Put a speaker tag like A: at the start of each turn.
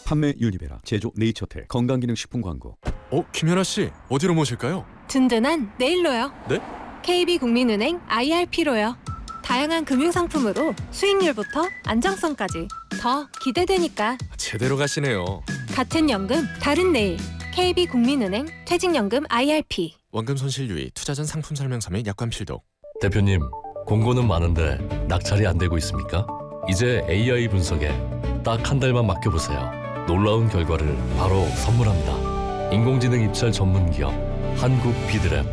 A: 판매 유니베라, 제조 네이처텍, 건강기능식품 광고.
B: 김연아 씨, 어디로 모실까요?
C: 든든한 네일로요.
B: 네?
C: KB국민은행 IRP로요. 다양한 금융상품으로 수익률부터 안정성까지 더 기대되니까.
B: 제대로 가시네요.
C: 같은 연금, 다른 내일. KB국민은행 퇴직연금 IRP.
B: 원금 손실 유의, 투자 전 상품 설명서 및 약관 필독.
D: 대표님, 공고는 많은데 낙찰이 안 되고 있습니까? 이제 AI 분석에 딱 한 달만 맡겨보세요. 놀라운 결과를 바로 선물합니다. 인공지능 입찰 전문 기업 한국 비드랩.